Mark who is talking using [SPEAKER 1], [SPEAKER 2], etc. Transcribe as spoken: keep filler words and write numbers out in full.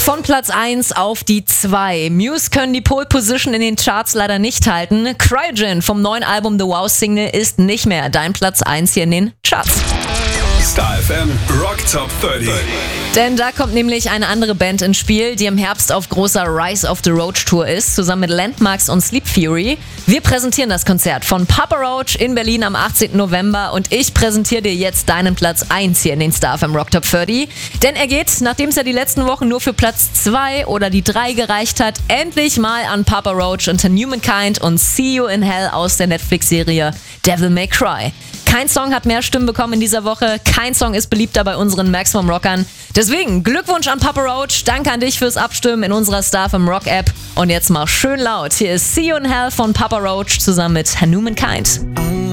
[SPEAKER 1] Von Platz eins auf die zwei. Muse können die Pole Position in den Charts leider nicht halten. Cryogen vom neuen Album The Wow Single ist nicht mehr dein Platz eins hier in den Charts.
[SPEAKER 2] Star F M Rock Top dreißig.
[SPEAKER 1] Denn da kommt nämlich eine andere Band ins Spiel, die im Herbst auf großer Rise of the Roach Tour ist, zusammen mit Landmarks und Sleep Fury. Wir präsentieren das Konzert von Papa Roach in Berlin am achtzehnten November und ich präsentiere dir jetzt deinen Platz eins hier in den Star F M Rock Top dreißig. Denn er geht, nachdem es ja die letzten Wochen nur für Platz zwei oder die drei gereicht hat, endlich mal an Papa Roach unter Humankind und See You in Hell aus der Netflix-Serie Devil May Cry. Kein Song hat mehr Stimmen bekommen in dieser Woche, kein Song ist beliebter bei unseren Maximum Rockern. Deswegen Glückwunsch an Papa Roach, danke an dich fürs Abstimmen in unserer Star F M Rock App. Und jetzt mal schön laut, hier ist See You in Hell von Papa Roach zusammen mit Humankind.